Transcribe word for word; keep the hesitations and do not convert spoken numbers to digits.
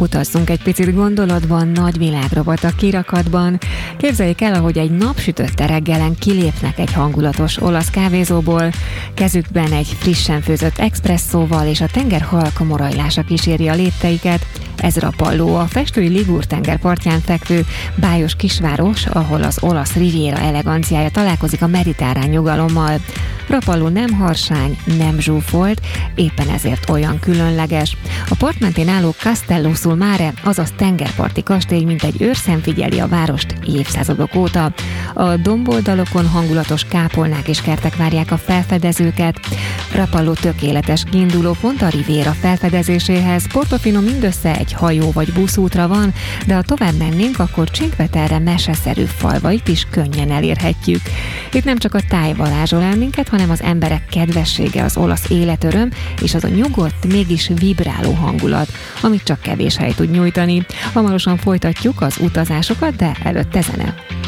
Utazzunk egy picit gondolatban, nagyvilágrobot a kirakatban. Képzeljék el, ahogy egy napsütötte reggelen kilépnek egy hangulatos olasz kávézóból, kezükben egy frissen főzött expresszóval, és a tenger halka morajlása kíséri a lépteiket. Ez Rapallo, a festői Ligur tenger partján fekvő bájos kisváros, ahol az olasz riviera eleganciája találkozik a mediterrán nyugalommal. Rapallo nem harsány, nem zsúfolt, éppen ezért olyan különleges. A part mentén álló Castello sul Mare, azaz tengerparti kastély, mint egy őrszem figyeli a várost évszázadok óta. A domboldalokon hangulatos kápolnák és kertek várják a felfedezőket. Rapallo tökéletes kiindulópont a riviera felfedezéséhez. Portofino mindössze egy hajó vagy buszútra van, de ha tovább mennénk, akkor Cinque Terre meseszerű falvait is könnyen elérhetjük. Itt nem csak a táj varázsol el minket, hanem az emberek kedvessége, az olasz életöröm és az a nyugodt, mégis vibráló hangulat, amit csak kevés hely tud nyújtani. Hamarosan folytatjuk az utazásokat, de előtte zene.